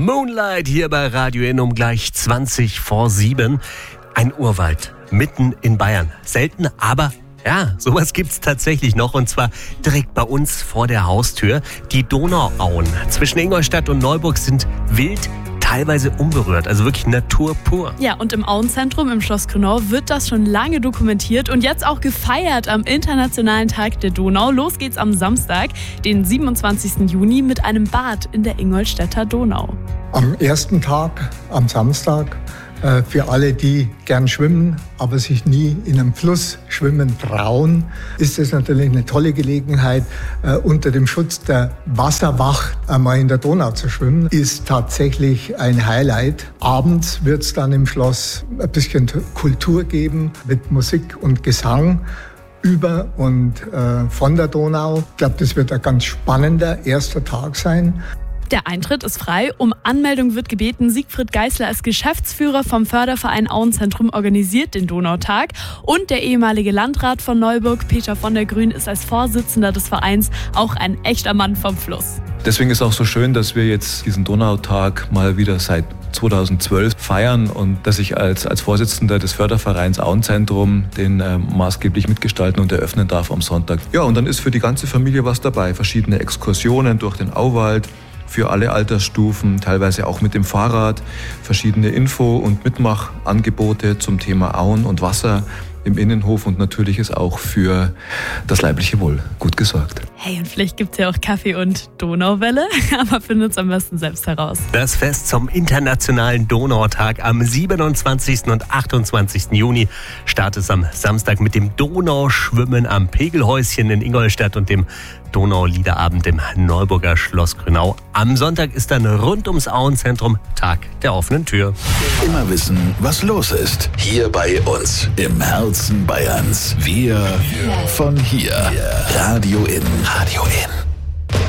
Moonlight hier bei Radio N um gleich 20 vor 7. Ein Urwald mitten in Bayern. Selten, aber ja, sowas gibt's tatsächlich noch, und zwar direkt bei uns vor der Haustür. Die Donauauen zwischen Ingolstadt und Neuburg sind wild, teilweise unberührt, also wirklich Natur pur. Ja, und im Auenzentrum im Schloss Grünau wird das schon lange dokumentiert und jetzt auch gefeiert am Internationalen Tag der Donau. Los geht's am Samstag, den 27. Juni, mit einem Bad in der Ingolstädter Donau. Am ersten Tag, am Samstag, für alle, die gern schwimmen, aber sich nie in einem Fluss schwimmen trauen, ist es natürlich eine tolle Gelegenheit, unter dem Schutz der Wasserwacht einmal in der Donau zu schwimmen. Ist tatsächlich ein Highlight. Abends wird es dann im Schloss ein bisschen Kultur geben mit Musik und Gesang über und von der Donau. Ich glaube, das wird ein ganz spannender erster Tag sein. Der Eintritt ist frei. Um Anmeldung wird gebeten. Siegfried Geisler als Geschäftsführer vom Förderverein Auenzentrum organisiert den Donautag. Und der ehemalige Landrat von Neuburg, Peter von der Grün, ist als Vorsitzender des Vereins auch ein echter Mann vom Fluss. Deswegen ist es auch so schön, dass wir jetzt diesen Donautag mal wieder seit 2012 feiern und dass ich als Vorsitzender des Fördervereins Auenzentrum den maßgeblich mitgestalten und eröffnen darf am Sonntag. Ja, und dann ist für die ganze Familie was dabei. Verschiedene Exkursionen durch den Auwald, für alle Altersstufen, teilweise auch mit dem Fahrrad, verschiedene Info- und Mitmachangebote zum Thema Auen und Wasser im Innenhof, und natürlich ist auch für das leibliche Wohl gut gesorgt. Hey, und vielleicht gibt's ja auch Kaffee und Donauwelle, aber findet's am besten selbst heraus. Das Fest zum Internationalen Donautag am 27. und 28. Juni startet am Samstag mit dem Donauschwimmen am Pegelhäuschen in Ingolstadt und dem Donauliederabend im Neuburger Schloss Grünau. Am Sonntag ist dann rund ums Auenzentrum Tag der offenen Tür. Immer wissen, was los ist. Hier bei uns im Herzen Bayerns. Wir von hier. Radio N. Radio N.